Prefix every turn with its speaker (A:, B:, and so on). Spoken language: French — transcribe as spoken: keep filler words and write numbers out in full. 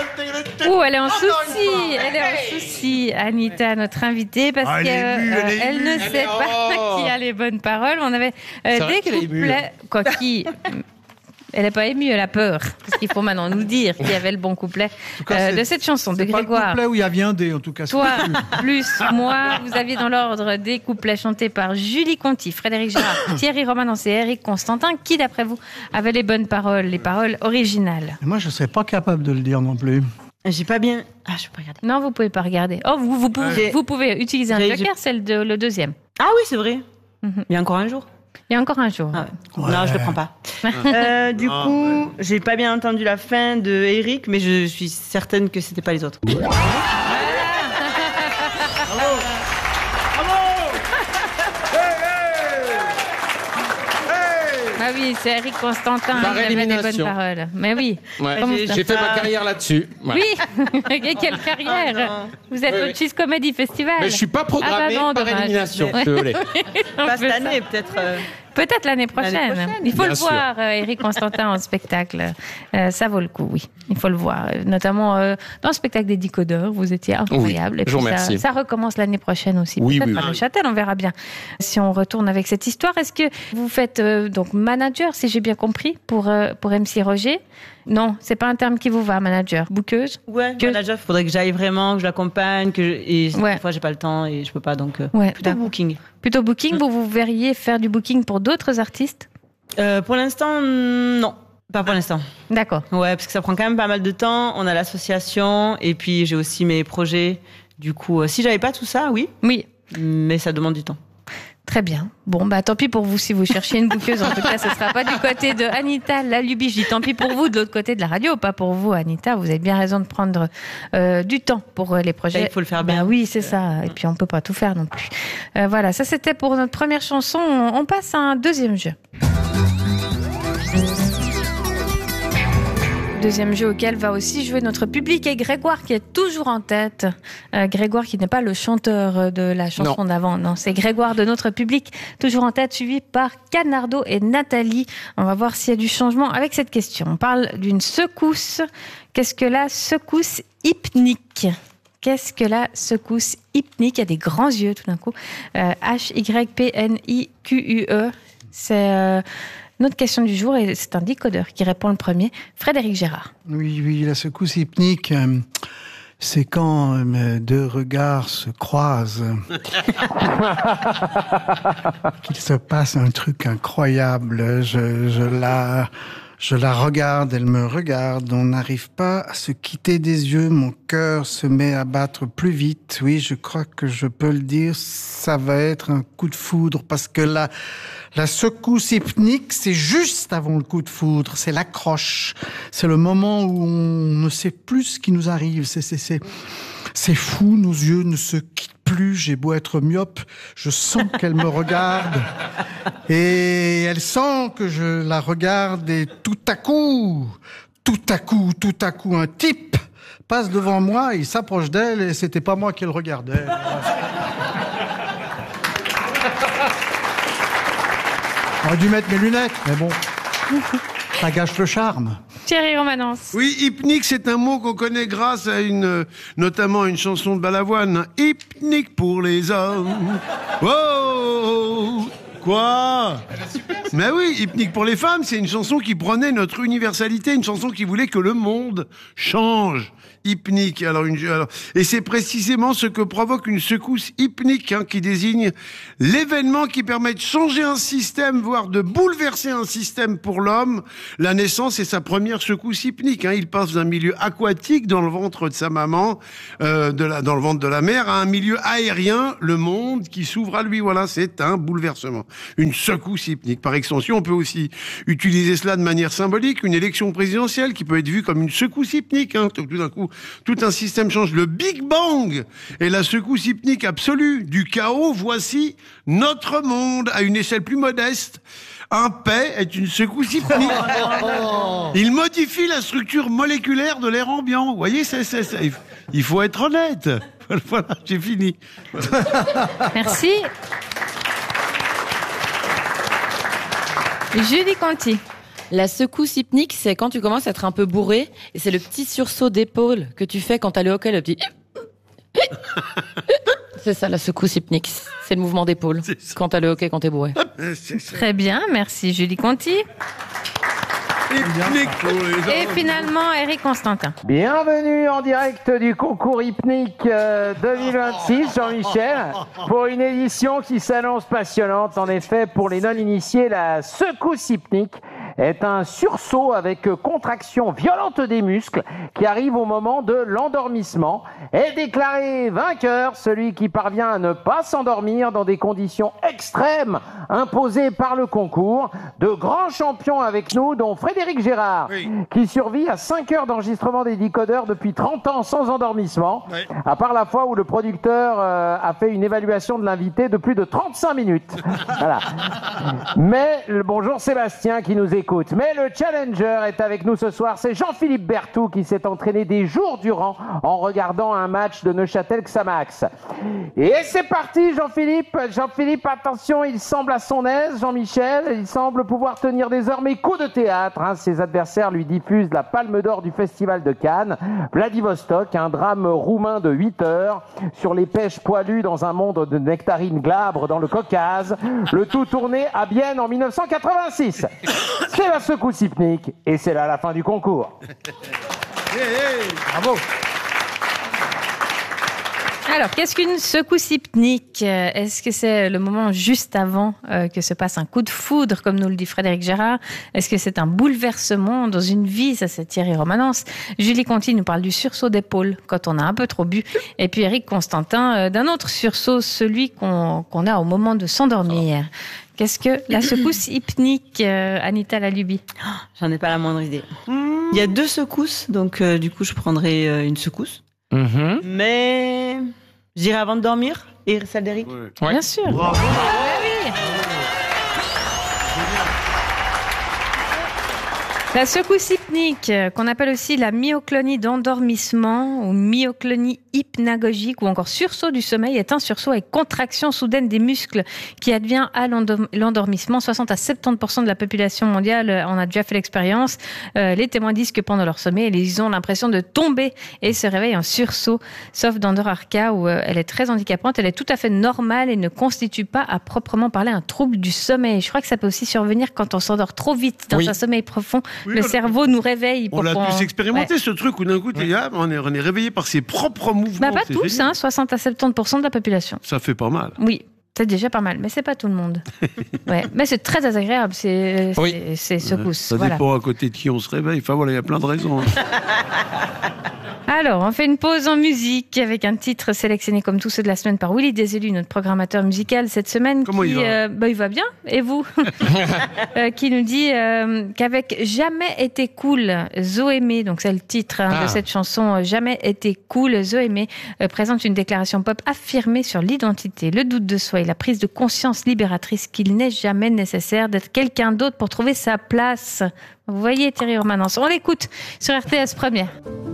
A: Ouh, elle est en souci, elle est en souci, Anita, notre invitée, parce
B: Ah,
A: qu'elle
B: elle est émue, elle est
A: elle
B: émue.
A: ne
B: Elle
A: sait
B: est-
A: pas
B: oh.
A: qui a les bonnes paroles. On avait euh,
B: C'est vrai
A: des
B: qu'elle est émue,
A: couplets, quoi qui. Elle n'est pas émue, elle a peur. Parce qu'il faut maintenant nous dire qui avait le bon couplet euh, de cette chanson de
C: C'est pas le
A: Grégoire.
C: couplet où il y a viandé, en tout cas.
A: Toi, plus moi, vous aviez dans l'ordre des couplets chantés par Julie Conti, Frédéric Gérard, Thierry Romanens et Eric Constantin. Qui, d'après vous, avait les bonnes paroles, les paroles originales?
C: Moi, je ne serais pas capable de le dire non plus.
D: J'ai pas bien. Ah, je peux pas regarder.
A: Non, vous pouvez pas regarder. Oh, vous, vous, pouvez,
D: J'ai-
A: vous pouvez utiliser un
D: j'ai-
A: joker, c'est le, de- le deuxième.
D: Ah oui, c'est vrai.
A: Mhm.
D: Il y a encore un jour.
A: Il y a encore un jour.
D: Ah ouais. Non, je le prends pas. Euh, du
B: Ah,
D: coup, j'ai pas bien entendu la fin de Eric, mais je suis certaine que c'était pas les autres.
A: Ah oui, c'est Eric Constantin
E: Par
A: qui avait les bonnes
E: élimination.
A: paroles. Mais oui.
E: Ouais.
A: Comment
E: J'ai
A: ça
E: j'ai fait ma carrière là-dessus. Ouais.
A: Oui, et quelle carrière.
D: Ah,
A: Vous êtes
E: Oui,
A: au
E: oui.
A: Cheese Comedy Festival.
E: Mais je suis pas programmé
A: Ah bah non,
E: par
A: dommage.
E: élimination.
A: Ouais.
E: Désolé.
D: Pas cette année, peut-être. euh,
A: Peut-être l'année prochaine.
D: L'année prochaine.
A: Il faut
E: Bien
A: le
E: sûr.
A: voir, euh, Eric Constantin en spectacle. Euh, ça vaut le coup, oui. Il faut le voir. Euh, Notamment euh, dans le spectacle des Décodeurs, vous étiez incroyable.
E: Oui,
A: Et
E: je vous
A: puis ça,
E: remercie.
A: ça recommence l'année prochaine aussi.
E: Oui,
A: Peut-être
E: oui,
A: à
E: oui.
A: Neuchâtel, on verra bien. Si on retourne avec cette histoire, est-ce que vous faites euh, donc manager, si j'ai bien compris, pour, euh, pour M C Roger? Non, c'est pas un terme qui vous va, manager. Bouqueuse?
D: Ouais,
A: Que-
D: manager, il faudrait que j'aille vraiment, que je l'accompagne, que je... et
A: Ouais.
D: des fois j'ai pas le temps et je peux pas, donc euh,
A: Ouais,
D: plutôt
A: d'accord.
D: booking.
A: Plutôt booking, vous vous verriez faire du booking pour d'autres artistes?
D: Euh, pour l'instant, non, pas pour l'instant.
A: D'accord.
D: Ouais, parce que ça prend quand même pas mal de temps. On a l'association et puis j'ai aussi mes projets. Du coup, euh, si j'avais pas tout ça, oui,
A: Oui.
D: mais ça demande du temps.
A: Très bien. Bon, bah tant pis pour vous si vous cherchez une bouqueuse. En tout cas, ce ne sera pas du côté de Anita Lalubie. Je dis tant pis pour vous de l'autre côté de la radio, pas pour vous, Anita. Vous avez bien raison de prendre euh, du temps pour euh, les projets.
D: Bah, il faut le faire bien.
A: Bah oui, c'est ça. Et puis on peut pas tout faire non plus. Euh, voilà, ça c'était pour notre première chanson. On, on passe à un deuxième jeu. Deuxième jeu auquel va aussi jouer notre public et Grégoire qui est toujours en tête. Euh, Grégoire qui n'est pas le chanteur de la chanson
E: Non.
A: d'avant, non, c'est Grégoire de notre public, toujours en tête, suivi par Canardo et Nathalie. On va voir s'il y a du changement avec cette question. On parle d'une secousse. Qu'est-ce que la secousse hypnique ? Qu'est-ce que la secousse hypnique ? Il y a des grands yeux tout d'un coup. Euh, H Y P N I Q U E. C'est... Euh, notre question du jour, et c'est un décodeur qui répond le premier, Frédéric Gérard.
C: Oui, oui, la secousse hypnique, euh, c'est quand euh, deux regards se croisent, qu'il se passe un truc incroyable. Je, je la... Je la regarde, elle me regarde, on n'arrive pas à se quitter des yeux, mon cœur se met à battre plus vite. Oui, je crois que je peux le dire, ça va être un coup de foudre, parce que la, la secousse hypnique, c'est juste avant le coup de foudre, c'est l'accroche, c'est le moment où on ne sait plus ce qui nous arrive, c'est, c'est, c'est, c'est fou, nos yeux ne se quittent plus, j'ai beau être myope, je sens qu'elle me regarde et elle sent que je la regarde et tout à coup, tout à coup, tout à coup, un type passe devant moi, il s'approche d'elle et c'était pas moi qui le regardais. J'aurais dû mettre mes lunettes, mais bon, ça gâche le charme.
A: Thierry Romanens.
B: Oui, hypnique, c'est un mot qu'on connaît grâce à une, euh, notamment une chanson de Balavoine. Hypnique pour les hommes. Oh, quoi? Mais oui, hypnique pour les femmes, c'est une chanson qui prenait notre universalité, une chanson qui voulait que le monde change. Hypnique. Alors, une, alors, et c'est précisément ce que provoque une secousse hypnique, hein, qui désigne l'événement qui permet de changer un système, voire de bouleverser un système pour l'homme. La naissance est sa première secousse hypnique. Hein. Il passe d'un milieu aquatique dans le ventre de sa maman, euh, de la, dans le ventre de la mère, à un milieu aérien, le monde qui s'ouvre à lui. Voilà, c'est un bouleversement. Une secousse hypnique. Par extension, on peut aussi utiliser cela de manière symbolique. Une élection présidentielle qui peut être vue comme une secousse hypnique. Hein. Tout d'un coup, tout un système change. Le Big Bang est la secousse hypnique absolue. Du chaos, voici notre monde à une échelle plus modeste. Un paix est une secousse hypnique. Il modifie la structure moléculaire de l'air ambiant. Vous voyez, c'est, c'est, c'est, il faut être honnête. Voilà, j'ai fini.
A: Merci. Julie Conti.
F: La secousse hypnique, c'est quand tu commences à être un peu bourré, et c'est le petit sursaut d'épaule que tu fais quand t'as le hockey, le petit... C'est ça, la secousse hypnique. C'est le mouvement d'épaule quand t'as le hockey, quand t'es bourré.
A: Très bien, merci Julie Conti.
B: Hypnique pour les hommes.
A: Et finalement, Eric Constantin.
G: Bienvenue en direct du concours Hypnique euh, deux mille vingt-six, Jean-Michel, pour une édition qui s'annonce passionnante. En effet, pour les non-initiés, la secousse hypnique est un sursaut avec contraction violente des muscles qui arrive au moment de l'endormissement. Est déclaré vainqueur celui qui parvient à ne pas s'endormir dans des conditions extrêmes imposées par le concours. De grands champions avec nous, dont Frédéric Gérard, oui, qui survit à cinq heures d'enregistrement des décodeurs depuis trente ans sans endormissement, oui, à part la fois où le producteur euh, a fait une évaluation de l'invité de plus de trente-cinq minutes. Voilà. Mais, le bonjour Sébastien qui nous écoute. Mais le challenger est avec nous ce soir, c'est Jean-Philippe Berthoud qui s'est entraîné des jours durant en regardant un match de Neuchâtel-Xamax. Et c'est parti Jean-Philippe. Jean-Philippe, attention, il semble à son aise, Jean-Michel, il semble pouvoir tenir désormais coup de théâtre. Hein. Ses adversaires lui diffusent la Palme d'Or du Festival de Cannes, Vladivostok, un drame roumain de huit heures, sur les pêches poilues dans un monde de nectarines glabres dans le Caucase, le tout tourné à Bienne en mille neuf cent quatre-vingt-six. C'est la secousse hypnique, et c'est là la fin du concours.
B: Hey, hey,
C: Bravo.
A: Alors, qu'est-ce qu'une secousse hypnique ? Est-ce que c'est le moment juste avant euh, que se passe un coup de foudre, comme nous le dit Frédéric Gérard ? Est-ce que c'est un bouleversement dans une vie ? Ça, c'est Thierry Romanence. Julie Conti nous parle du sursaut d'épaule quand on a un peu trop bu. Et puis Eric Constantin, euh, d'un autre sursaut, celui qu'on, qu'on a au moment de s'endormir. Qu'est-ce que la secousse hypnique, euh, Anita Lalubi ?
D: J'en ai pas la moindre idée. Il y a deux secousses, donc euh, du coup, je prendrai euh, une secousse.
E: Mm-hmm.
D: Mais j'irai avant de dormir. Et celle d'Eric ?
B: ouais.
E: Ouais.
A: Bien sûr.
B: Bravo.
A: Ah oui. La secousse hypnique, qu'on appelle aussi la myoclonie d'endormissement ou myoclonie hypnagogique ou encore sursaut du sommeil, est un sursaut avec contraction soudaine des muscles qui advient à l'endormissement. soixante à soixante-dix pour cent de la population mondiale en a déjà fait l'expérience. Euh, les témoins disent que pendant leur sommeil, ils ont l'impression de tomber et se réveillent en sursaut, sauf dans leur cas où elle est très handicapante. Elle est tout à fait normale et ne constitue pas à proprement parler un trouble du sommeil. Je crois que ça peut aussi survenir quand on s'endort trop vite dans
E: Oui.
A: un sommeil profond.
B: Oui,
A: le
B: on-
A: cerveau nous réveille. Pour
B: On l'a
A: qu'on...
B: pu s'expérimenter,
A: Ouais.
B: ce truc où d'un coup, t'es, ah, on, est, on est réveillé par ses propres mouvements.
A: Bah, pas
B: C'est
A: tous,
B: génial.
A: hein, soixante à soixante-dix pour cent de la population.
B: Ça fait pas mal.
A: Oui, c'est déjà pas mal, mais c'est pas tout le monde. Ouais. Mais c'est très désagréable, ces,
E: Oui.
A: ces, ces secousses.
B: Ça
A: Voilà.
B: dépend à côté de qui on se réveille. Enfin voilà, il y a plein de raisons. hein.
A: Alors, on fait une pause en musique avec un titre sélectionné comme tous ceux de la semaine par Willy Desélus, notre programmateur musical cette semaine.
B: Comment
A: qui,
B: il va
A: euh, bah, il va bien. Et vous euh, Qui nous dit euh, qu'avec Jamais été cool, Zoémé, donc c'est le titre hein,
E: Ah.
A: de cette chanson, Jamais été cool, Zoémé euh, présente une déclaration pop affirmée sur l'identité, le doute de soi et la prise de conscience libératrice qu'il n'est jamais nécessaire d'être quelqu'un d'autre pour trouver sa place. Vous voyez Thierry Romanence, on l'écoute sur R T S Première.